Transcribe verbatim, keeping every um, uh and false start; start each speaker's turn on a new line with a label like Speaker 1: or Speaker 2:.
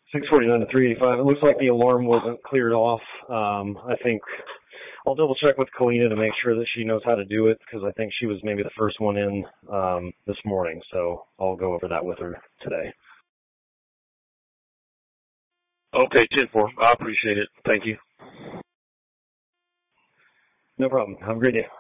Speaker 1: six forty-nine to three eighty-five. It looks like the alarm wasn't cleared off. Um, I think I'll double check with Kalina to make sure that she knows how to do it, because I think she was maybe the first one in um, this morning. So I'll go over that with her today.
Speaker 2: Okay, ten four. I appreciate it. Thank you.
Speaker 1: No problem. Have a great day.